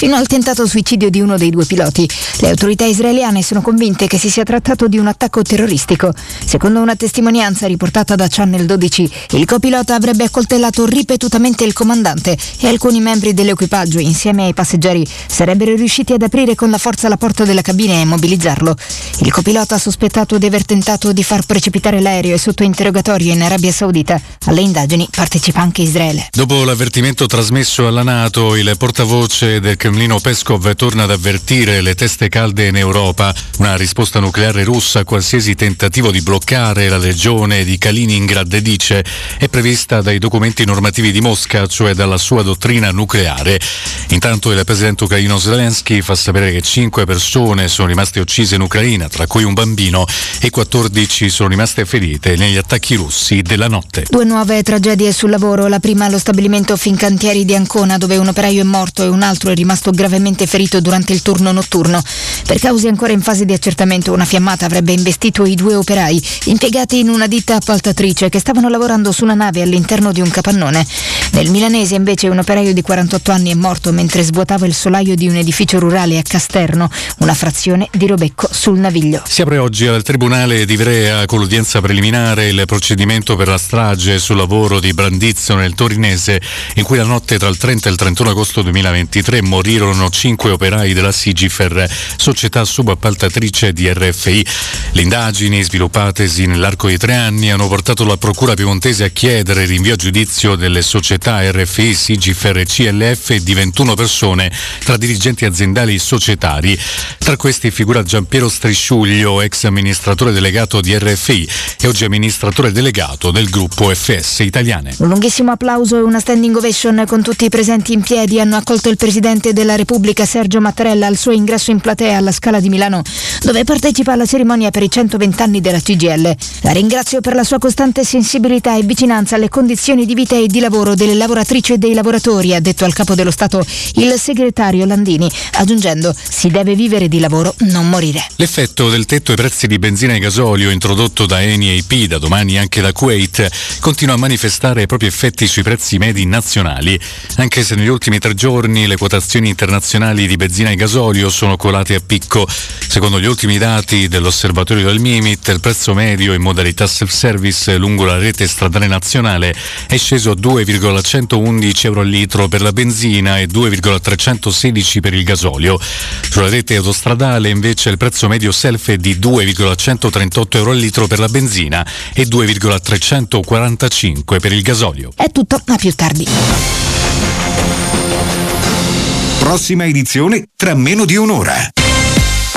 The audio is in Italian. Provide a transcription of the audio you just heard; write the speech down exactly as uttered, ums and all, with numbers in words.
fino al tentato suicidio di uno dei due piloti. Le autorità israeliane sono convinte che si sia trattato di un attacco terroristico. Secondo una testimonianza riportata da Channel dodici, il copilota avrebbe accoltellato ripetutamente il comandante e alcuni membri dell'equipaggio, insieme ai passeggeri, sarebbero riusciti ad aprire con la forza la porta della cabina e immobilizzarlo. Il copilota sospettato di aver tentato di far precipitare l'aereo è sotto interrogatorio in Arabia Saudita. Alle indagini partecipa anche Israele. Dopo l'avvertimento trasmesso alla NATO, il portavoce del Cremlino Peskov torna ad avvertire le teste calde in Europa. Una risposta nucleare russa a qualsiasi tentativo di bloccare la regione di Kaliningrad, dice, è prevista dai documenti normativi di Mosca, cioè dalla sua dottrina nucleare. Intanto il presidente ucraino Zelensky fa sapere che cinque persone sono rimaste uccise in Ucraina, tra cui un bambino, e quattordici sono rimaste ferite negli attacchi russi della notte. Due nuove tragedie sul lavoro, la prima allo stabilimento Fincantieri di Ancona, dove un operaio è morto e un altro è rimasto gravemente ferito durante il turno notturno. Per cause ancora in fase di accertamento, una fiammata avrebbe investito i due operai, impiegati in una ditta appaltatrice, che stavano lavorando su una nave all'interno di un capannone. Nel milanese invece un operaio di quarantotto anni è morto mentre svuotava il solaio di un edificio rurale a Casterno, una frazione di Robecco sul Naviglio. Si apre oggi al Tribunale di Ivrea con l'udienza preliminare il procedimento per la strage sul lavoro di Brandizzo nel Torinese, in cui la notte tra il trenta e il trentuno agosto duemilaventitré morirono cinque operai della Sigifer, società subappaltatrice di R F I. Le indagini, sviluppatesi nell'arco di tre anni, hanno portato la Procura piemontese a chiedere il rinvio a giudizio delle società R F I, Sigifer e C L F di ventuno persone, tra dirigenti aziendali e societari. Tra questi figura Giampiero Strisciuglio, ex amministratore delegato di R F I e oggi amministratore delegato del gruppo F S Italiane. Un lunghissimo applauso e una standing ovation con tutti i presenti in piedi hanno accolto il Presidente della Repubblica Sergio Mattarella al suo ingresso in platea alla Scala di Milano, dove partecipa alla cerimonia per i centoventi anni della C G I L. La ringrazio per la sua costante sensibilità e vicinanza alle condizioni di vita e di lavoro delle lavoratrici e dei lavoratori, ha detto al Capo dello Stato il segretario Landini, aggiungendo: si deve vivere di lavoro, non morire. L'effetto del tetto ai prezzi di benzina e gasolio introdotto da Eni e I P, da domani anche da Kuwait, continua a manifestare i propri effetti sui prezzi medi nazionali, anche se negli ultimi tre giorni le quotazioni internazionali di benzina e gasolio sono colate a picco. Secondo gli ultimi dati dell'osservatorio del Mimit, il prezzo medio in modalità self-service lungo la rete stradale nazionale è sceso a due virgola centoundici euro al litro per la benzina e due virgola trecentosedici per il gasolio. Sulla rete autostradale invece il prezzo medio self è di due virgola centotrentotto euro al litro per la benzina e due virgola trecentoquarantacinque per il gasolio. È tutto, a più tardi. Prossima edizione tra meno di un'ora.